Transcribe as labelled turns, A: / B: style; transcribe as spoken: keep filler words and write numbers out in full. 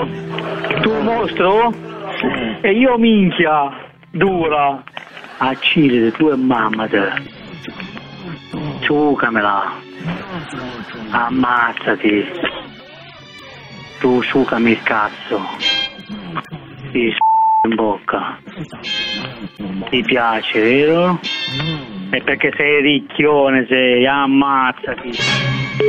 A: Tu mostro? E io minchia, dura. Accide, tu e mamma te. Sucamela. Ammazzati. Tu sucami il cazzo. Ti s***o in bocca. Ti piace, vero? E perché sei ricchione, sei, ammazzati.